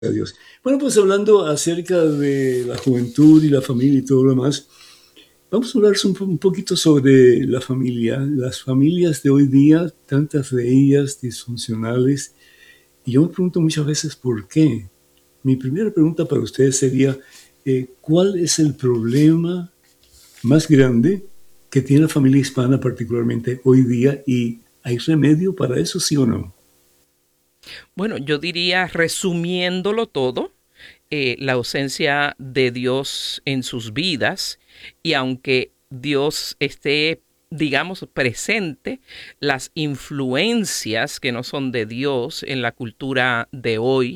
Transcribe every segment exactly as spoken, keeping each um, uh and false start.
a Dios. Bueno, pues hablando acerca de la juventud y la familia y todo lo demás, vamos a hablar un, un poquito sobre la familia. Las familias de hoy día, tantas de ellas disfuncionales, y yo me pregunto muchas veces por qué. Mi primera pregunta para ustedes sería, eh, ¿cuál es el problema más grande que tiene la familia hispana particularmente hoy día? ¿Y hay remedio para eso, sí o no? Bueno, yo diría, resumiéndolo todo, eh, la ausencia de Dios en sus vidas, y aunque Dios esté, digamos, presente, las influencias que no son de Dios en la cultura de hoy,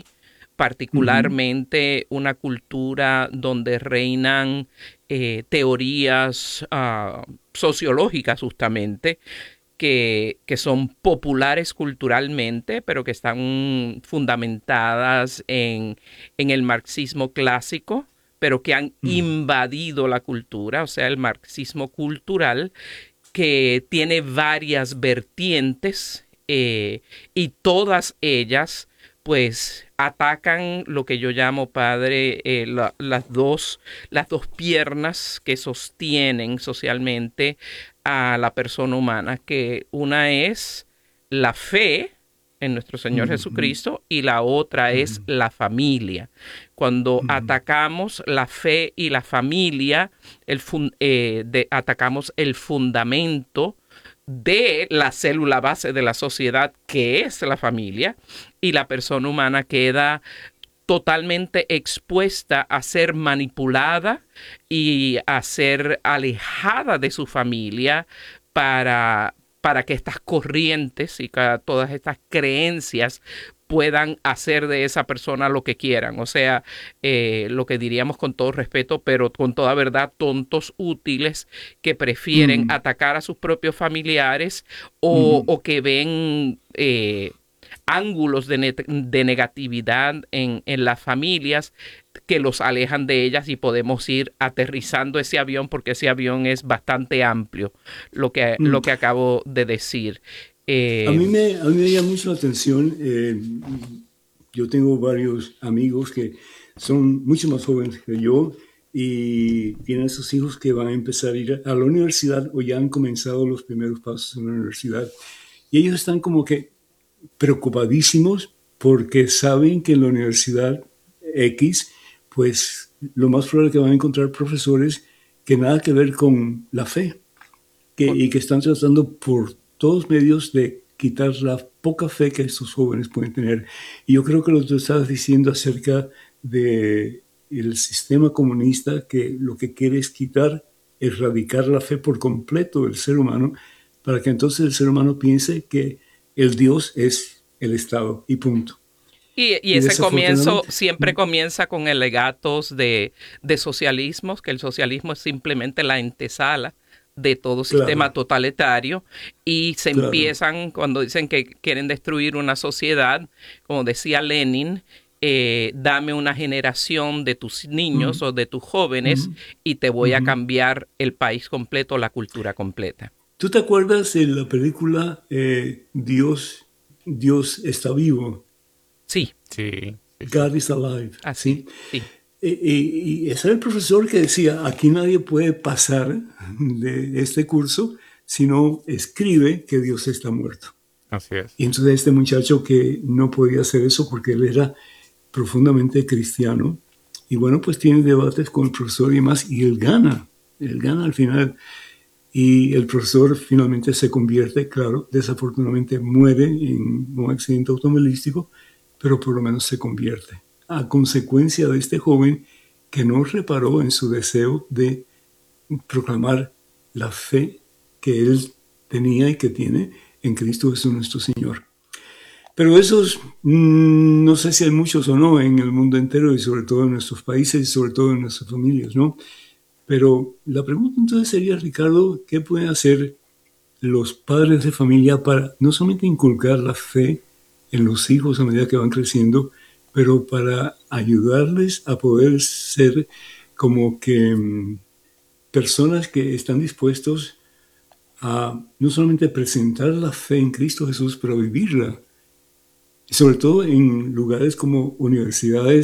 Ujú, particularmente una cultura donde reinan eh, teorías uh, sociológicas justamente, que, que son populares culturalmente, pero que están fundamentadas en, en el marxismo clásico, pero que han ujú, invadido la cultura, o sea, el marxismo cultural, que tiene varias vertientes, eh, y todas ellas pues atacan lo que yo llamo, padre, eh, la, las, dos, las dos piernas que sostienen socialmente a la persona humana, que una es la fe en nuestro Señor ujú, Jesucristo y la otra es ujú, la familia. Cuando ujú, atacamos la fe y la familia, el fun eh, de, atacamos el fundamento de la célula base de la sociedad, que es la familia, y la persona humana queda totalmente expuesta a ser manipulada y a ser alejada de su familia para, para que estas corrientes y que todas estas creencias puedan hacer de esa persona lo que quieran. O sea, eh, lo que diríamos con todo respeto, pero con toda verdad, tontos útiles que prefieren ujú, atacar a sus propios familiares, o, ujú. o que ven eh, ángulos de, ne de negatividad en, en, las familias que los alejan de ellas, y podemos ir aterrizando ese avión, porque ese avión es bastante amplio, lo que, Mm. lo que acabo de decir. A mí Eh, me, a mí me llama mucho la atención. Eh, yo tengo varios amigos que son mucho más jóvenes que yo y tienen sus hijos que van a empezar a ir a la universidad o ya han comenzado los primeros pasos en la universidad. Y ellos están como que preocupadísimos porque saben que en la universidad X, pues lo más probable es que van a encontrar profesores que nada que ver con la fe que, y que están tratando por todos medios de quitar la poca fe que estos jóvenes pueden tener. Y yo creo que lo que tú estabas diciendo acerca de el sistema comunista, que lo que quiere es quitar, erradicar la fe por completo del ser humano, para que entonces el ser humano piense que el Dios es el Estado y punto. y, y, Y ese comienzo desafortunadamente, siempre mm, comienza con alegatos de, de socialismos, que el socialismo es simplemente la antesala de todo sistema claro, totalitario, y se claro. empiezan cuando dicen que quieren destruir una sociedad, como decía Lenin, eh, dame una generación de tus niños Mm, o de tus jóvenes mm, y te voy a mm. cambiar el país completo, la cultura completa. ¿Tú te acuerdas de la película eh, Dios, Dios está vivo? Sí, Sí, sí, sí. God is alive, así, ¿sí? sí. Y, y, y ese era el profesor que decía, aquí nadie puede pasar de este curso si no escribe que Dios está muerto. Así es. Y entonces este muchacho que no podía hacer eso porque él era profundamente cristiano, y bueno, pues tiene debates con el profesor y demás, y él gana, él gana al final. Y el profesor finalmente se convierte, claro, desafortunadamente muere en un accidente automovilístico, pero por lo menos se convierte. A consecuencia de este joven que no reparó en su deseo de proclamar la fe que él tenía y que tiene en Cristo Jesús nuestro Señor. Pero esos, mmm, no sé si hay muchos o no en el mundo entero y sobre todo en nuestros países y sobre todo en nuestras familias, ¿no? Pero la pregunta entonces sería, Ricardo, ¿qué pueden hacer los padres de familia para no solamente inculcar la fe en los hijos a medida que van creciendo, pero para ayudarles a poder ser como que mm, personas que están dispuestos a no solamente presentar la fe en Cristo Jesús, pero vivirla sobre todo en lugares como universidades